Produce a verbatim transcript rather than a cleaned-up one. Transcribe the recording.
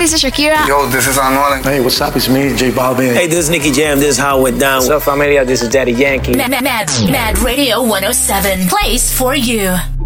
this is Shakira. Yo, this is Anuel. Hey, what's up? It's me, J Balvin. Hey, this is Nicky Jam. This is How It Went Down. What's up, familia? This is Daddy Yankee. Mad, Mad, Mad Radio one oh seven. Place for you.